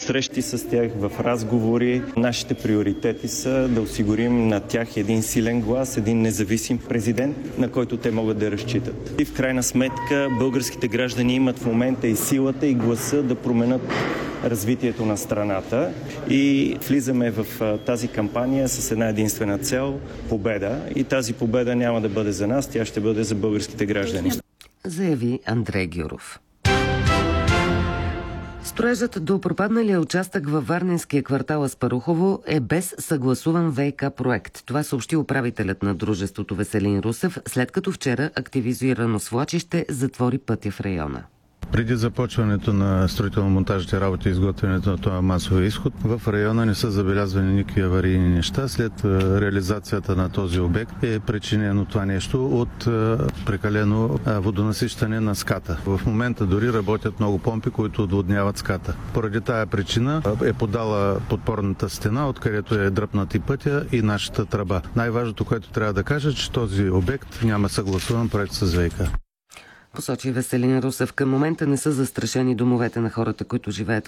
срещи с тях, в разговори. Нашите приоритети са да осигурим на тях един силен глас, един независим президент, на който те могат да разчитат. И в крайна сметка българските граждани имат в момента и силата, и гласа да променят развитието на страната и влизаме в тази кампания с една единствена цел – победа. И тази победа няма да бъде за нас, тя ще бъде за българските граждани. Заяви Андрей Гюров. Строежът до пропадналия участък във Варненския квартал Аспарухово е без съгласуван ВиК проект. Това съобщи управителят на дружеството Веселин Русев, след като вчера активизирано свлачище затвори пътя в района. Преди започването на строително-монтажните работи и изготвянето на това масовия изход, в района не са забелязвани никакви аварийни неща. След реализацията на този обект е причинено това нещо от прекалено водонасищане на ската. В момента дори работят много помпи, които отводняват ската. Поради тая причина е подала подпорната стена, откъдето е дръпнат и пътя и нашата тръба. Най-важното, което трябва да кажа, че този обект няма съгласуван проект с ВиК. Посочи Веселин Русев, към момента не са застрашени домовете на хората, които живеят